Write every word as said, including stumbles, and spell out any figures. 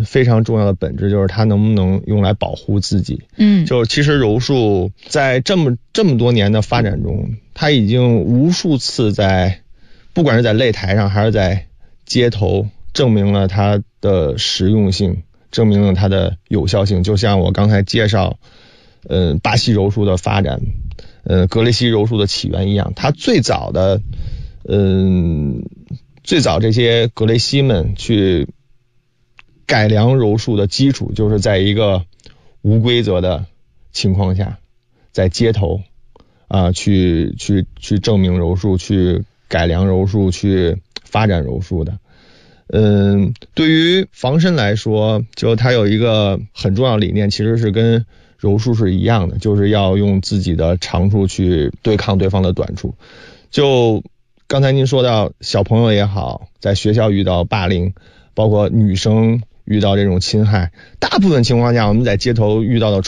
非常重要的本质就是它能不能用来保护自己。 嗯， 就其实柔术在这么这么多年的发展中，它已经无数次在不管是在擂台上还是在街头证明了它的实用性，证明了它的有效性。就像我刚才介绍呃巴西柔术的发展，呃格雷西柔术的起源一样，它最早的嗯、呃、最早这些格雷西们去改良柔术的基础，就是在一个无规则的情况下，在街头啊、呃、去去去证明柔术，去改良柔术，去发展柔术的。嗯，对于防身来说，就它有一个很重要的理念，其实是跟柔术是一样的，就是要用自己的长处去对抗对方的短处。就刚才您说到小朋友也好，在学校遇到霸凌，包括女生遇到这种侵害，大部分情况下我们在街头遇到的